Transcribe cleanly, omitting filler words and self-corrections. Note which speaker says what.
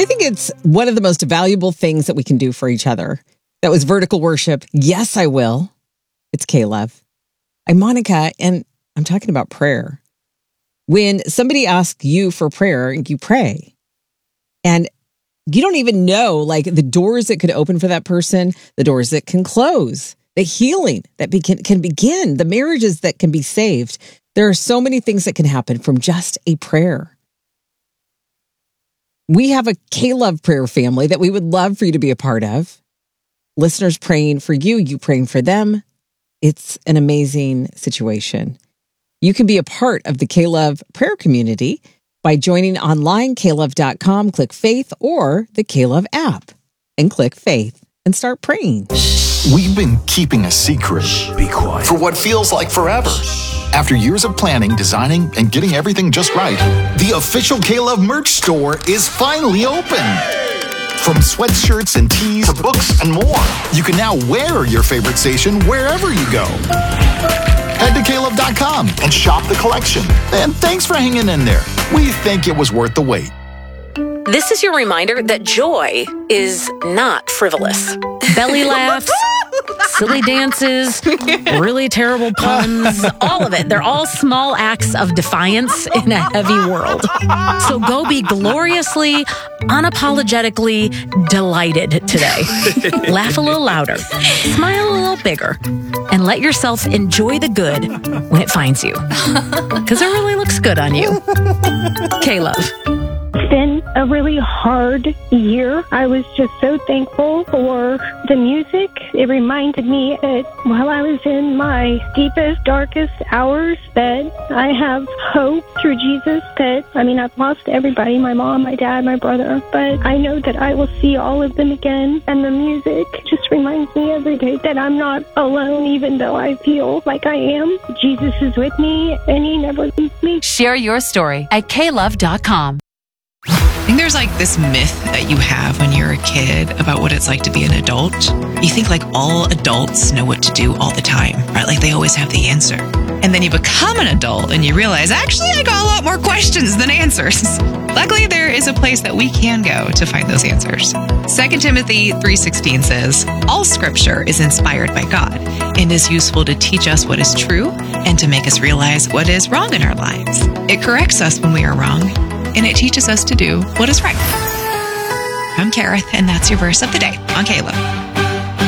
Speaker 1: think it's one of the most valuable things that we can do for each other. That was Vertical Worship. Yes, I will. It's K-Love. I'm Monica, and I'm talking about prayer. When somebody asks you for prayer, you pray. And you don't even know, like, the doors that could open for that person, the doors that can close, the healing that can begin, the marriages that can be saved. There are so many things that can happen from just a prayer. We have a K-Love prayer family that we would love for you to be a part of. Listeners praying for you, you praying for them. It's an amazing situation. You can be a part of the K-Love prayer community by joining online, klove.com, click Faith, or the K-Love app, and click Faith and start praying.
Speaker 2: We've been keeping a secret.
Speaker 3: Be quiet.
Speaker 2: For what feels like forever. After years of planning, designing, and getting everything just right, the official K-Love merch store is finally open. From sweatshirts and tees to books and more, you can now wear your favorite station wherever you go. Head to klove.com and shop the collection. And thanks for hanging in there. We think it was worth the wait.
Speaker 4: This is your reminder that joy is not frivolous. Belly laughs, silly dances, really terrible puns, all of it. They're all small acts of defiance in a heavy world. So go be gloriously, unapologetically delighted today. Laugh a little louder, smile a little bigger, and let yourself enjoy the good when it finds you. Because it really looks good on you. K-Love.
Speaker 5: It's been a really hard year. I was just so thankful for the music. It reminded me that while I was in my deepest, darkest hours, that I have hope through Jesus. I've lost everybody, my mom, my dad, my brother, but I know that I will see all of them again. And the music just reminds me every day that I'm not alone, even though I feel like I am. Jesus is with me, and he never leaves me.
Speaker 6: Share your story at klove.com.
Speaker 7: I think there's like this myth that you have when you're a kid about what it's like to be an adult. You think like all adults know what to do all the time, right? Like they always have the answer. And then you become an adult and you realize, actually, I got a lot more questions than answers. Luckily, there is a place that we can go to find those answers. 2 Timothy 3:16 says, all scripture is inspired by God and is useful to teach us what is true and to make us realize what is wrong in our lives. It corrects us when we are wrong, and it teaches us to do what is right. I'm Kareth, and that's your verse of the day on K-Love.